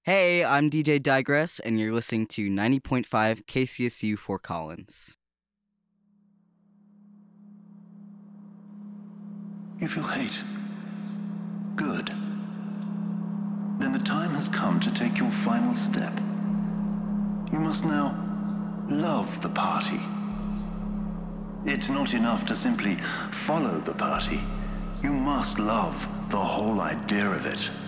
Hey, I'm DJ Digress, and you're listening to 90.5 KCSU Fort Collins. You feel hate? Good. Then the time has come to take your final step. You must now love the party. It's not enough to simply follow the party. You must love the whole idea of it.